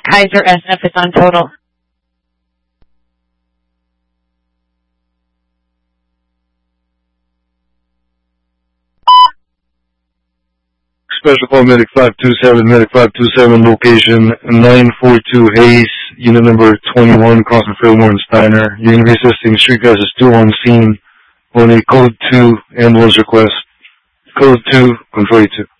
Kaiser SF is on total. Special call Medic 527, Medic 527, location 942 Hayes, unit number 21, crossing Fillmore and Steiner. You're going to be assisting Street Guys 2 on scene on a Code 2 ambulance request. Code 2, control 2.